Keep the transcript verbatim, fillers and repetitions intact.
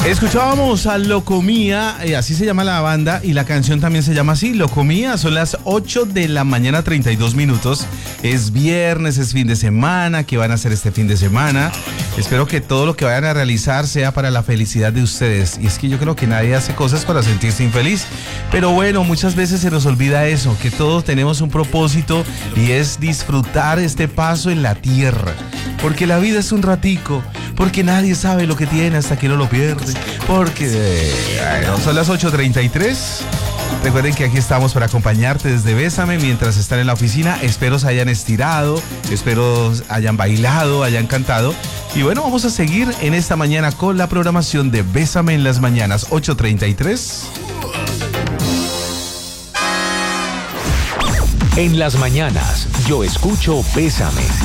Escuchábamos a Locomía, eh, así se llama la banda, y la canción también se llama así, Locomía. Son las ocho de la mañana, treinta y dos minutos. Es viernes, es fin de semana. ¿Qué van a hacer este fin de semana? Espero que todo lo que vayan a realizar sea para la felicidad de ustedes. Y es que yo creo que nadie hace cosas para sentirse infeliz. Pero bueno, muchas veces se nos olvida eso, que todos tenemos un propósito y es disfrutar este paso en la tierra. Porque la vida es un ratico, porque nadie sabe lo que tiene hasta que no lo pierde. Porque eh, bueno, son las ocho treinta y tres. Recuerden que aquí estamos para acompañarte desde Bésame mientras están en la oficina. Espero se hayan estirado, espero hayan bailado, hayan cantado. Y bueno, vamos a seguir en esta mañana con la programación de Bésame en las mañanas, ocho treinta y tres. En las mañanas, yo escucho Bésame.